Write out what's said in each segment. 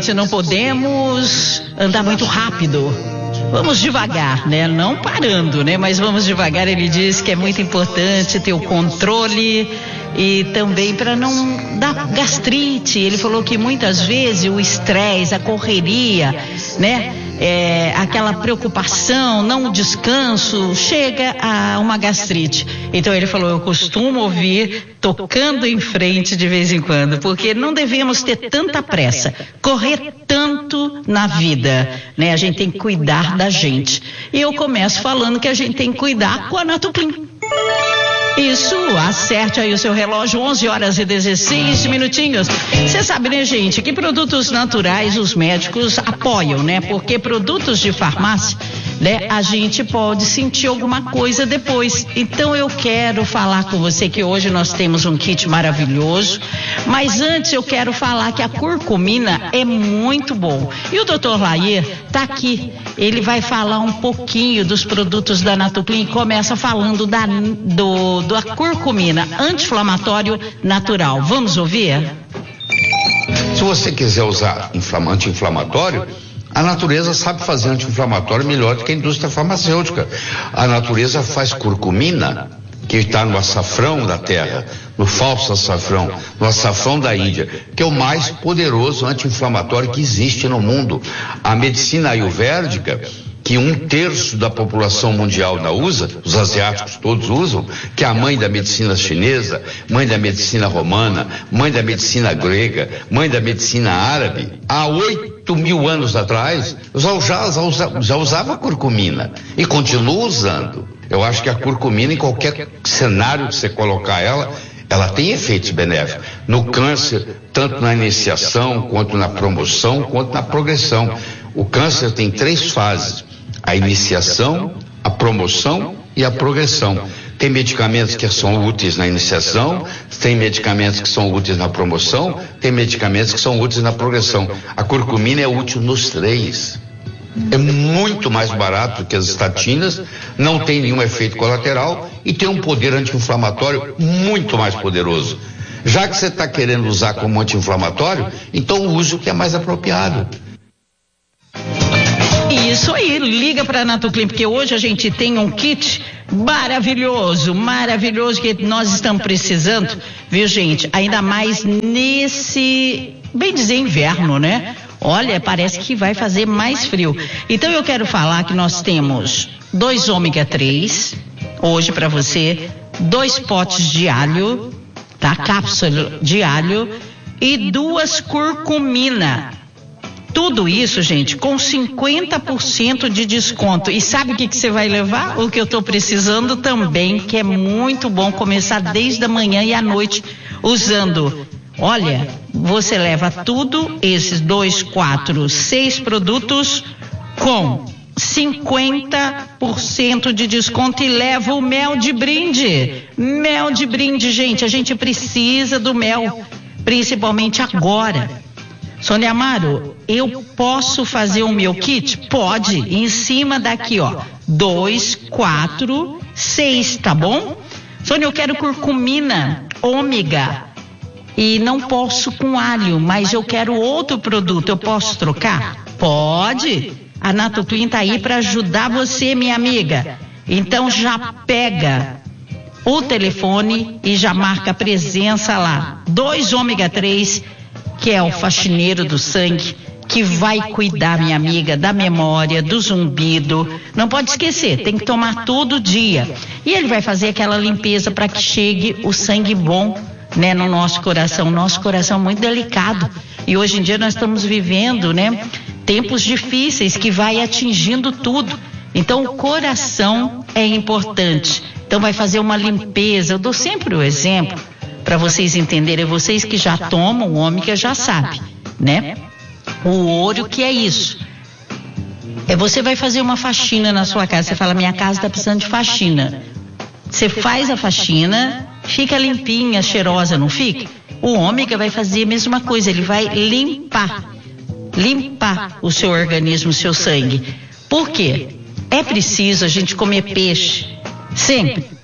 gente, não podemos andar muito rápido. Vamos devagar, né? Não parando, né? Mas vamos devagar. Ele diz que é muito importante ter o controle e também para não dar gastrite. Ele falou que muitas vezes o estresse, a correria, né? Aquela preocupação, não o descanso, chega a uma gastrite. Então ele falou, eu costumo ouvir tocando em frente de vez em quando, porque não devemos ter tanta pressa, correr tanto na vida, né? A gente tem que cuidar da gente. E eu começo falando que a gente tem que cuidar com a Natuplim. Isso, acerte aí o seu relógio, 11h16. Você sabe, né, gente, que produtos naturais os médicos apoiam, né? Porque produtos de farmácia, né, a gente pode sentir alguma coisa depois. Então eu quero falar com você que hoje nós temos um kit maravilhoso, mas antes eu quero falar que a curcumina é muito bom. E o Dr. Lair tá aqui, ele vai falar um pouquinho dos produtos da Natuplim e começa falando da curcumina, anti-inflamatório natural. Vamos ouvir? Se você quiser usar anti-inflamatório, a natureza sabe fazer anti-inflamatório melhor do que a indústria farmacêutica. A natureza faz curcumina, que está no açafrão da terra, no falso açafrão, no açafrão da Índia, que é o mais poderoso anti-inflamatório que existe no mundo. A medicina ayurvédica, que 1/3 da população mundial não usa, os asiáticos todos usam, que é a mãe da medicina chinesa, mãe da medicina romana, mãe da medicina grega, mãe da medicina árabe, há 8.000 anos atrás, já usava curcumina e continua usando. Eu acho que a curcumina, em qualquer cenário que você colocar ela tem efeitos benéficos. No câncer, tanto na iniciação, quanto na promoção, quanto na progressão. O câncer tem 3 fases: a iniciação, a promoção e a progressão. Tem medicamentos que são úteis na iniciação, tem medicamentos que são úteis na promoção, tem medicamentos que são úteis na progressão. A curcumina é útil nos 3. É muito mais barato que as estatinas, não tem nenhum efeito colateral e tem um poder anti-inflamatório muito mais poderoso. Já que você está querendo usar como anti-inflamatório, então use o que é mais apropriado. Isso aí, liga para a Natuplim, porque hoje a gente tem um kit maravilhoso que nós estamos precisando, viu, gente? Ainda mais nesse, bem dizer, inverno, né? Olha, parece que vai fazer mais frio. Então eu quero falar que nós temos 2 ômega 3 hoje para você, 2 potes de alho, tá? Cápsula de alho e 2 curcumina. Tudo isso, gente, com 50% de desconto. E sabe o que você vai levar? O que eu estou precisando também, que é muito bom começar desde a manhã e à noite usando. Olha, você leva tudo, esses 2, 4, 6 produtos com 50% de desconto e leva o mel de brinde. Mel de brinde, gente, a gente precisa do mel, principalmente agora. Sônia Amaro, eu posso fazer o meu kit? Pode, em cima daqui, ó, 2, 4, 6, tá bom? Sônia, eu quero curcumina, ômega, e não posso com alho, mas eu quero outro produto, eu posso trocar? Pode, a Natuplim tá aí para ajudar você, minha amiga. Então já pega o telefone e já marca presença lá, 2 ômega 3, que é o faxineiro do sangue, que vai cuidar, minha amiga, da memória, do zumbido. Não pode esquecer, tem que tomar todo dia. E ele vai fazer aquela limpeza para que chegue o sangue bom, né, no nosso coração. Nosso coração é muito delicado. E hoje em dia nós estamos vivendo, né, tempos difíceis que vai atingindo tudo. Então o coração é importante. Então vai fazer uma limpeza. Eu dou sempre o exemplo para vocês entenderem, vocês que já tomam o ômega já sabem, né? O ouro, que é isso? Você vai fazer uma faxina na sua casa, você fala, minha casa está precisando de faxina. Você faz a faxina, fica limpinha, cheirosa, não fica? O ômega vai fazer a mesma coisa, ele vai limpar o seu organismo, o seu sangue. Por quê? É preciso a gente comer peixe, sempre.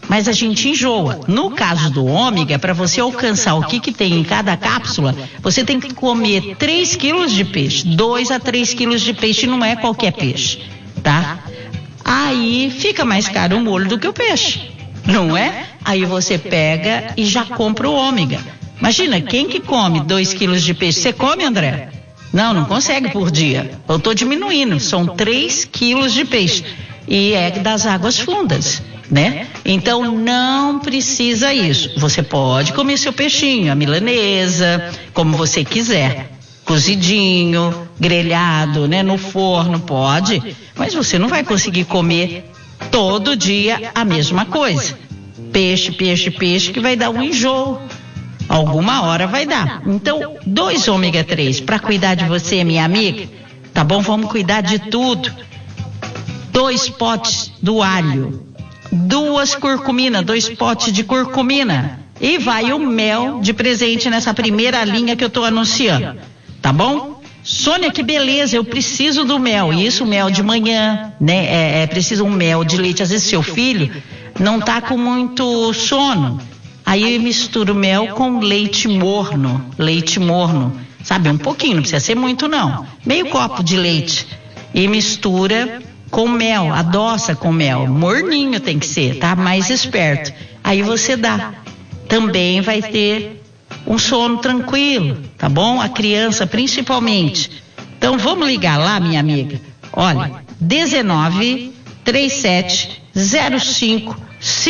mas a gente enjoa. No caso do ômega, para você alcançar o que tem em cada cápsula, você tem que comer 3 quilos de peixe, 2 a 3 quilos de peixe, não é qualquer peixe, tá? Aí fica mais caro o molho do que o peixe, não é? Aí você pega e já compra o ômega. Imagina, quem que come 2 quilos de peixe? Você come, André? Não consegue por dia. Eu estou diminuindo, são 3 quilos de peixe. E é das águas fundas, né? Então não precisa isso. Você pode comer seu peixinho, a milanesa, como você quiser. Cozidinho, grelhado, né? No forno, pode. Mas você não vai conseguir comer todo dia a mesma coisa. Peixe, que vai dar um enjoo. Alguma hora vai dar. Então, 2 ômega 3 para cuidar de você, minha amiga. Tá bom? Vamos cuidar de tudo. 2 potes do alho. 2 curcumina, 2 potes de curcumina. E vai o mel de presente nessa primeira linha que eu tô anunciando. Tá bom? Sônia, que beleza, eu preciso do mel. Isso, mel de manhã, né? Precisa um mel de leite. Às vezes seu filho não tá com muito sono. Aí eu misturo mel com leite morno, sabe? Um pouquinho, não precisa ser muito não. Meio copo de leite. E mistura com mel, adoça com mel. Morninho tem que ser, tá? Mais esperto. Aí você dá. Também vai ter um sono tranquilo, tá bom? A criança principalmente. Então vamos ligar lá, minha amiga. Olha, 19 37 05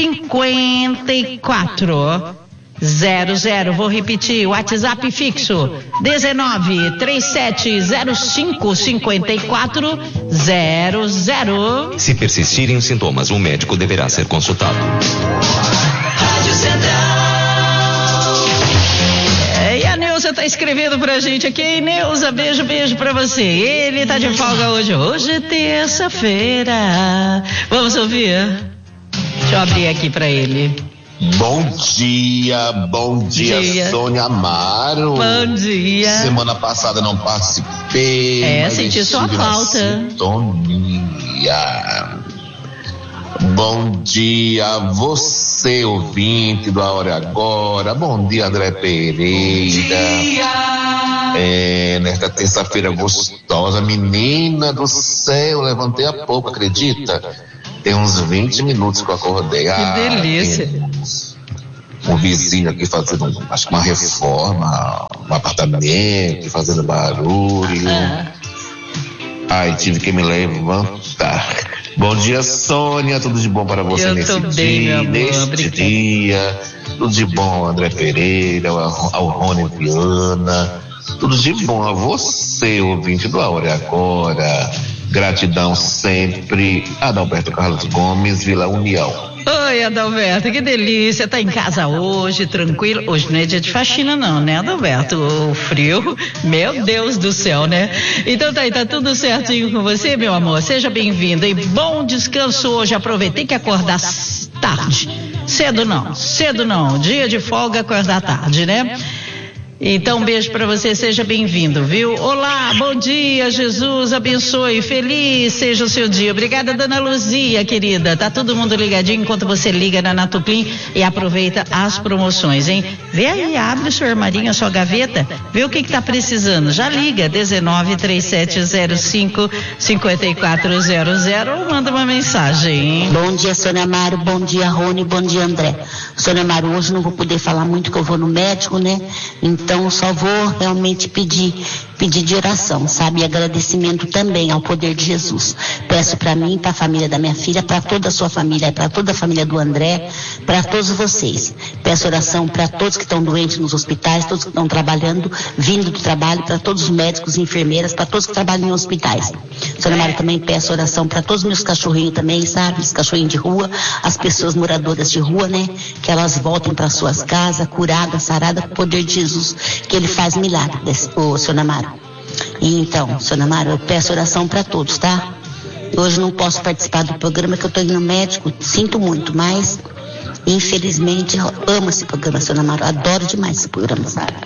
5400. Vou repetir, WhatsApp fixo 19 37 05 5400. Se persistirem os sintomas, o médico deverá ser consultado. Rádio Central. E a Neuza tá escrevendo pra gente aqui. Neuza, beijo pra você. Ele tá de folga hoje. Hoje é terça-feira. Vamos ouvir? Deixa eu abrir aqui pra ele. Bom dia, Sônia Amaro. Bom dia. Semana passada não participei. Senti sua falta. Sintonia. Bom dia, você ouvinte do A Hora Agora. Bom dia, André Pereira. Nesta terça-feira gostosa, menina do céu, levantei há pouco, acredita? Tem uns 20 minutos que eu acordei. Que delícia. Um vizinho aqui fazendo, acho que uma reforma, um apartamento, fazendo barulho. Ai, tive que me levantar. Bom dia, Sônia, tudo de bom para você neste dia. Tudo de bom, André Pereira, ao Rony Viana. Tudo de bom a você, ouvinte do A Hora Agora. Gratidão sempre, Adalberto Carlos Gomes, Vila União. Oi, Adalberto, que delícia, tá em casa hoje, tranquilo. Hoje não é dia de faxina não, né, Adalberto? O frio, meu Deus do céu, né? Então tá aí, tá tudo certinho com você, meu amor? Seja bem-vindo e bom descanso hoje. Aproveitei que acordar tarde. Cedo não. Dia de folga, acordar tarde, né? Então, um beijo para você, seja bem-vindo, viu? Olá, bom dia, Jesus abençoe, feliz seja o seu dia. Obrigada, Dona Luzia, querida. Tá todo mundo ligadinho enquanto você liga na Natuplim e aproveita as promoções, hein? Vê aí, abre o seu armarinho, a sua gaveta, vê o que tá precisando. Já liga, 19 3705 5400 ou manda uma mensagem, hein? Bom dia, Sônia Amaro, bom dia, Rony, bom dia, André. Sônia Amaro, hoje não vou poder falar muito que eu vou no médico, né? Então, só vou realmente pedir de oração, sabe? E agradecimento também ao poder de Jesus. Peço para mim, para a família da minha filha, para toda a sua família, para toda a família do André, para todos vocês. Peço oração para todos que estão doentes nos hospitais, todos que estão trabalhando, vindo do trabalho, para todos os médicos e enfermeiras, para todos que trabalham em hospitais. Sônia Mara, também peço oração para todos os meus cachorrinhos também, sabe? Os cachorrinhos de rua, as pessoas moradoras de rua, né? Que elas voltem para suas casas, curadas, saradas, com o poder de Jesus, que ele faz milagre, Sônia Mara. E então, Sônia Mara, eu peço oração para todos, tá? Hoje não posso participar do programa que eu tô indo no médico, sinto muito, mas infelizmente eu amo esse programa, Sônia Mara, adoro demais esse programa, sabe?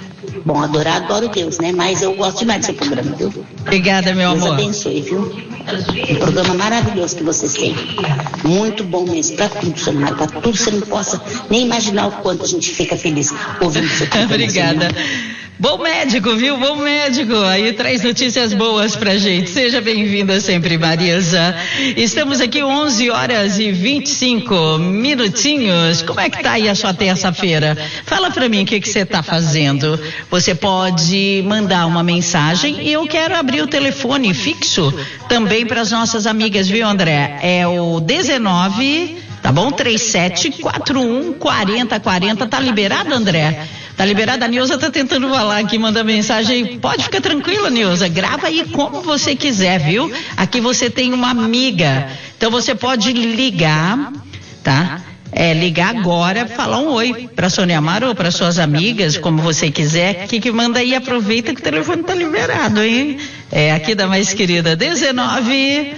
Bom, adoro Deus, né? Mas eu gosto demais do seu programa, viu? Obrigada, meu amor. Deus abençoe, viu? Um programa maravilhoso que vocês têm. Muito bom mesmo, pra tudo, Sônia Mário, pra tudo. Você não possa nem imaginar o quanto a gente fica feliz ouvindo o seu programa. Obrigada. Bom médico, viu? Bom médico. Aí traz notícias boas pra gente. Seja bem-vinda sempre, Marisa. Estamos aqui 11 horas e 25 minutinhos. Como é que tá aí a sua terça-feira? Fala pra mim o que você tá fazendo. Você pode mandar uma mensagem e eu quero abrir o telefone fixo também para as nossas amigas, viu, André? É o 19, tá bom? 3741 4040. Tá liberado, André? Tá liberada? A Nilza tá tentando falar aqui, manda mensagem. Pode ficar tranquila, Nilza. Grava aí como você quiser, viu? Aqui você tem uma amiga. Então você pode ligar, tá? Ligar agora, falar um oi pra Sônia Amaro ou para suas amigas, como você quiser. Que manda aí, aproveita que o telefone tá liberado, hein? Aqui da mais querida, 19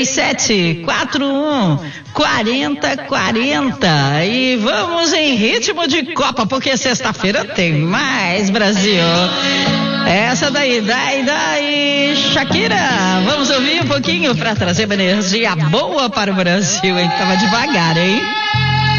3741 4040. E vamos em ritmo de Copa, porque sexta-feira tem mais, Brasil. Essa daí, Shakira. Vamos ouvir um pouquinho para trazer uma energia boa para o Brasil, hein? Tava devagar, hein?